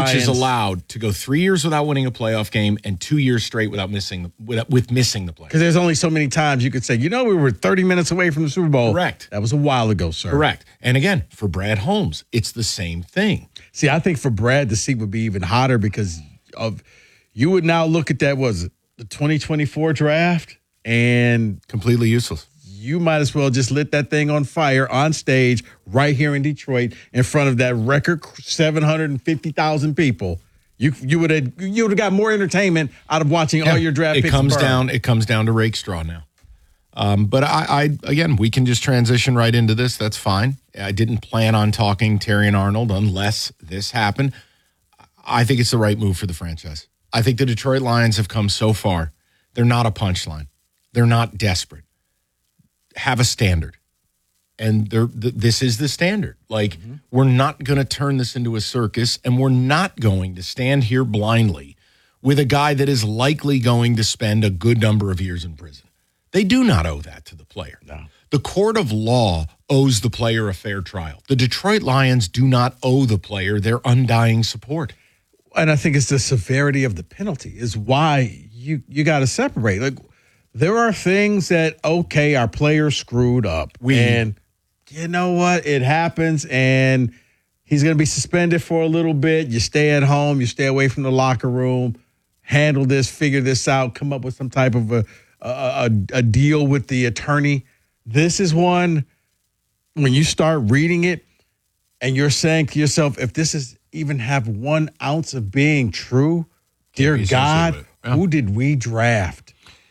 coach is Lions. allowed to go 3 years without winning a playoff game and 2 years straight without missing the playoffs. Because there's only so many times you could say, we were 30 minutes away from the Super Bowl. Correct. That was a while ago, sir. Correct. And again, for Brad Holmes, it's the same thing. See, I think for Brad, the seat would be even hotter because you would now look at that, the 2024 draft, and Completely useless. you might as well just lit that thing on fire on stage right here in Detroit in front of that record 750,000 people. You would have got more entertainment out of watching all your draft picks. It comes down to rake straw now. But I again, we can just transition right into this. That's fine. I didn't plan on talking Terrion Arnold unless this happened. I think it's the right move for the franchise. I think the Detroit Lions have come so far. They're not a punchline. They're not desperate. Have a standard. And this is the standard. Like, we're not going to turn this into a circus, and we're not going to stand here blindly with a guy that is likely going to spend a good number of years in prison. They do not owe that to the player. No. The court of law owes the player a fair trial. The Detroit Lions do not owe the player their undying support. And I think it's the severity of the penalty is why you got to separate. Like, there are things that, okay, our player screwed up. And you know what? It happens, and he's going to be suspended for a little bit. You stay at home. You stay away from the locker room. Handle this, figure this out, come up with some type of a deal with the attorney. This is one, when you start reading it and you're saying to yourself, if this is even have 1 ounce of being true, dear God, who did we draft?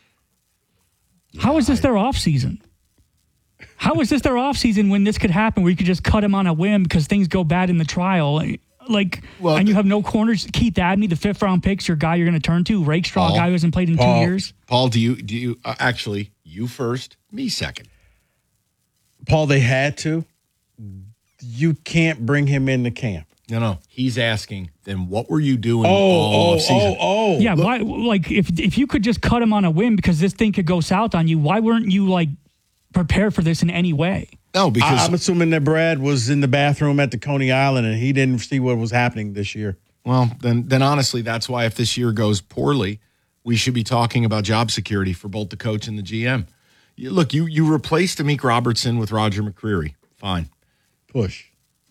How is this their offseason? How is this their offseason when this could happen where you could just cut him on a whim because things go bad in the trial? And you have no corners. Keith Abney, the 5th-round pick's your guy you're going to turn to. Rake Straw, a guy who hasn't played in 2 years. Paul, do you actually, you first, me second. Paul, they had to. You can't bring him into camp. No. He's asking, then what were you doing all offseason? Yeah, why? Like, if you could just cut him on a whim because this thing could go south on you, why weren't you, prepared for this in any way? No, because I'm assuming that Brad was in the bathroom at the Coney Island and he didn't see what was happening this year. Well, then honestly, that's why if this year goes poorly, we should be talking about job security for both the coach and the GM. Look, you replaced Amik Robertson with Roger McCreary. Fine. Push.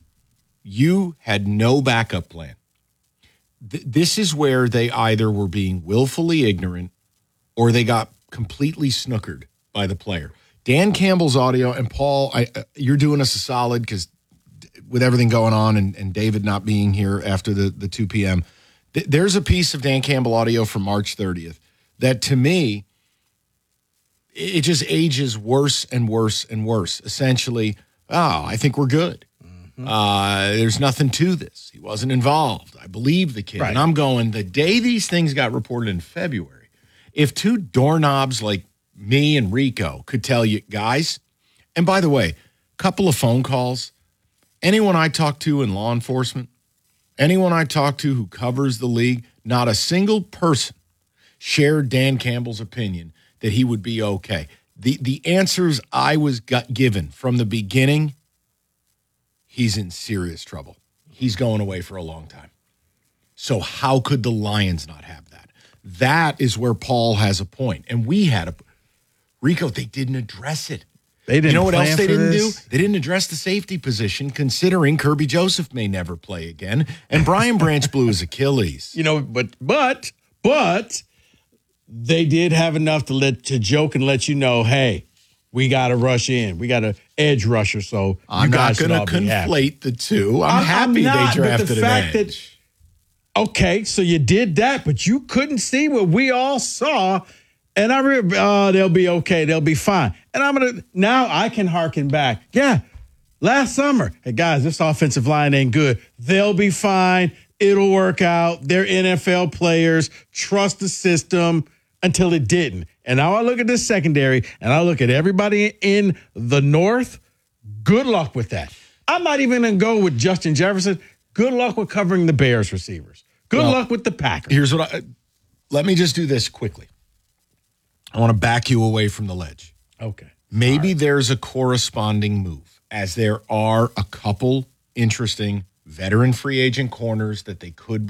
You had no backup plan. This is where they either were being willfully ignorant or they got completely snookered by the player. Dan Campbell's audio, and Paul, you're doing us a solid because with everything going on and David not being here after the 2 p.m., there's a piece of Dan Campbell audio from March 30th that to me, it just ages worse and worse and worse. Essentially, I think we're good. There's nothing to this. He wasn't involved. I believe the kid. Right. And I'm going, the day these things got reported in February, if 2 doorknobs like me and Rico could tell you, guys, and by the way, couple of phone calls, anyone I talk to in law enforcement, anyone I talk to who covers the league, not a single person shared Dan Campbell's opinion that he would be okay. The answers I was given from the beginning, he's in serious trouble. He's going away for a long time. So how could the Lions not have that? That is where Paul has a point. And we had a Rico, they didn't address it. They didn't. You know what else they didn't do? They didn't address the safety position, considering Kirby Joseph may never play again, and Brian Branch blew his Achilles. But they did have enough to joke and let you know, hey, we got to rush in. We got an edge rusher, so I'm not going to conflate the two. I'm happy they drafted an edge. Okay, so you did that, but you couldn't see what we all saw. And they'll be okay. They'll be fine. And now I can harken back. Yeah, last summer. Hey, guys, this offensive line ain't good. They'll be fine. It'll work out. They're NFL players. Trust the system until it didn't. And now I look at this secondary and I look at everybody in the North. Good luck with that. I'm not even going to go with Justin Jefferson. Good luck with covering the Bears receivers. Good luck with the Packers. Here's let me just do this quickly. I want to back you away from the ledge. Okay. Maybe there's a corresponding move, as there are a couple interesting veteran free agent corners that they could